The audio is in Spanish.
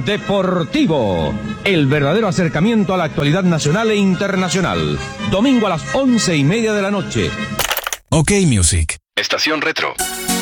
Deportivo, el verdadero acercamiento a la actualidad nacional e internacional. Domingo a las 11:30 de la noche. OK Music. Estación Retro.